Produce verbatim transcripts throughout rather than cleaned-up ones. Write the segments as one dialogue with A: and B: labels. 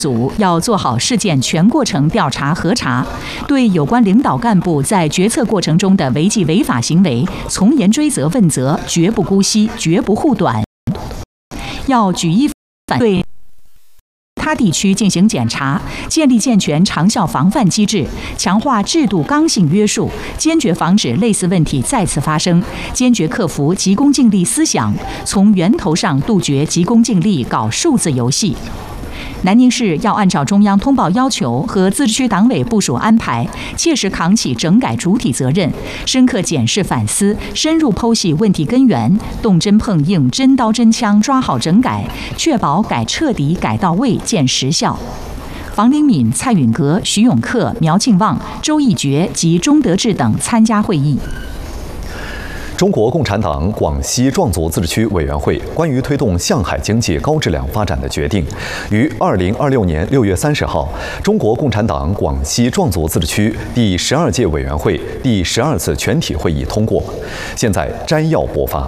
A: 组要做好事件全过程调查核查，对有关领导干部在决策过程中的违纪违法行为从严追责问责，绝不姑息，绝不护短。要举一反对他地区进行检查，建立健全长效防范机制，强化制度刚性约束，坚决防止类似问题再次发生，坚决克服急功近利思想，从源头上杜绝急功近利搞数字游戏。南宁市要按照中央通报要求和自治区党委部署安排，切实扛起整改主体责任，深刻检视反思，深入剖析问题根源，动真碰硬，真刀真枪抓好整改，确保改彻底、改到位、见实效。房灵敏、蔡允格、徐永克、苗庆旺、周义觉及钟德志等参加会议。
B: 中国共产党广西壮族自治区委员会关于推动向海经济高质量发展的决定，于二零二六年六月三十号，中国共产党广西壮族自治区第十二届委员会第十二次全体会议通过。现在摘要播发。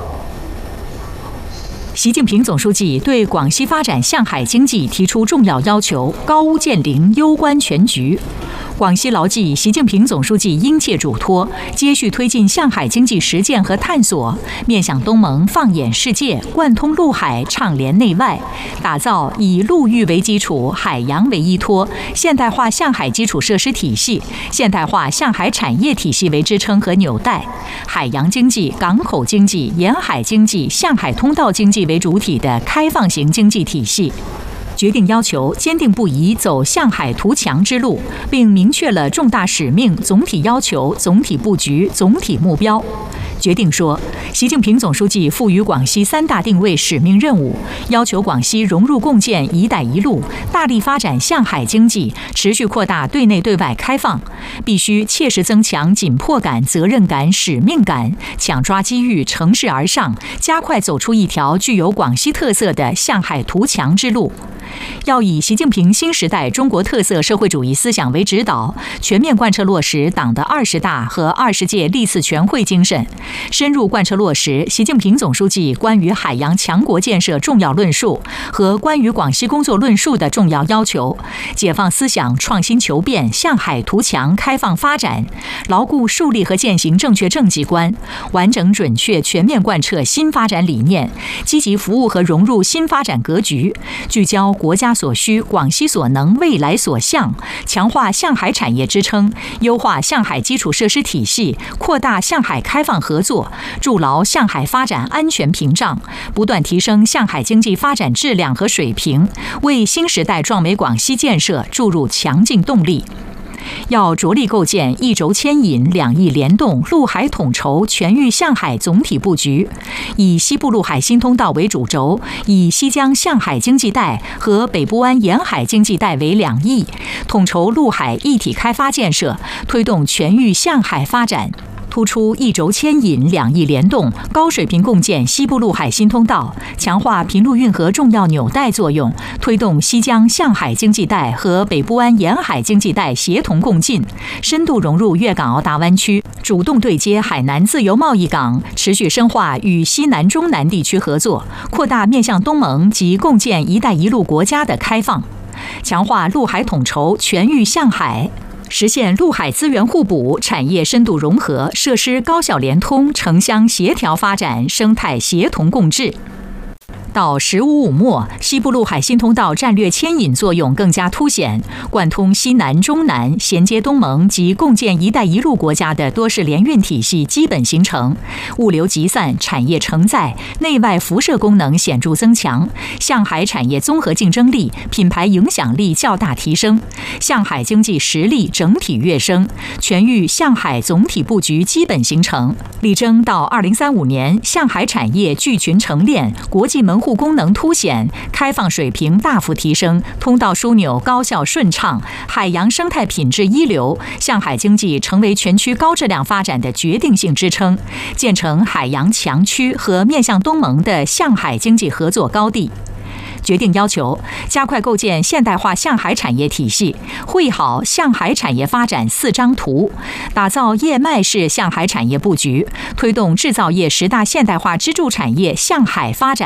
A: 习近平总书记对广西发展向海经济提出重要要求，高屋建瓴，攸关全局。广西牢记习近平总书记殷切嘱托，接续推进向海经济实践和探索，面向东盟放眼世界，贯通陆海，畅联内外，打造以陆域为基础、海洋为依托、现代化向海基础设施体系、现代化向海产业体系为支撑和纽带，海洋经济、港口经济、沿海经济、向海通道经济为主体的开放型经济体系。决定要求坚定不移走向海图强之路，并明确了重大使命、总体要求、总体布局、总体目标。决定说，习近平总书记赋予广西三大定位使命任务，要求广西融入共建“一带一路”，大力发展向海经济，持续扩大对内对外开放，必须切实增强紧迫感、责任感、使命感，抢抓机遇，乘势而上，加快走出一条具有广西特色的向海图强之路。要以习近平新时代中国特色社会主义思想为指导，全面贯彻落实党的二十大和二十届历次全会精神，深入贯彻落实习近平总书记关于海洋强国建设重要论述和关于广西工作论述的重要要求，解放思想，创新求变，向海图强，开放发展，牢固树立和践行正确政绩观，完整准确全面贯彻新发展理念，积极服务和融入新发展格局，聚焦国家所需、广西所能、未来所向，强化向海产业支撑，优化向海基础设施体系，扩大向海开放合作，筑牢向海发展安全屏障，不断提升向海经济发展质量和水平，为新时代壮美广西建设注入强劲动力。要着力构建一轴牵引、两翼联动、陆海统筹、全域向海总体布局，以西部陆海新通道为主轴，以西江向海经济带和北部湾沿海经济带为两翼，统筹陆海一体开发建设，推动全域向海发展。突出一轴牵引、两翼联动，高水平共建西部陆海新通道，强化平陆运河重要纽带作用，推动西江向海经济带和北部湾沿海经济带协同共进，深度融入粤港澳大湾区，主动对接海南自由贸易港，持续深化与西南、中南地区合作，扩大面向东盟及共建“一带一路”国家的开放，强化陆海统筹，全域向海。实现陆海资源互补、产业深度融合、设施高效联通、城乡协调发展、生态协同共治。到“十五五”末，西部陆海新通道战略牵引作用更加凸显，贯通西南、中南，衔接东盟及共建“一带一路”国家的多式联运体系基本形成，物流集散、产业承载、内外辐射功能显著增强，向海产业综合竞争力、品牌影响力较大提升，向海经济实力整体跃升，全域向海总体布局基本形成，力争到二零三五年，向海产业聚群成链，国际门户功能凸显，开放水平大幅提升，通道枢纽高效顺畅，海洋生态品质一流，向海经济成为全区高质量发展的决定性支撑，建成海洋强区和面向东盟的向海经济合作高地。决定要求加快构建现代化向海产业体系，绘好向海产业发展四张图，打造叶脉式向海产业布局，推动制造业十大现代化支柱产业向海发展。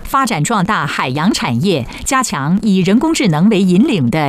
A: 发展壮大海洋产业，加强以人工智能为引领的